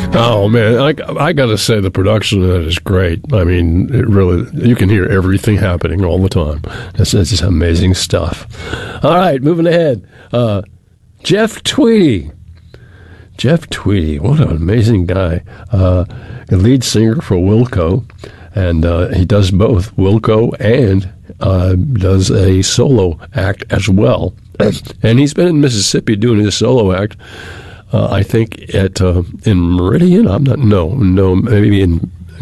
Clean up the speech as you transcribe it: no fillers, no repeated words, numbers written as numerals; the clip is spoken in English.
Oh, man, I got to say the production of that is great. I mean, it really, you can hear everything happening all the time. That's just amazing stuff. All right, moving ahead. Jeff Tweedy. Jeff Tweedy, what an amazing guy. The lead singer for Wilco, and he does both Wilco and does a solo act as well. And he's been in Mississippi doing his solo act. I think in Meridian. Maybe in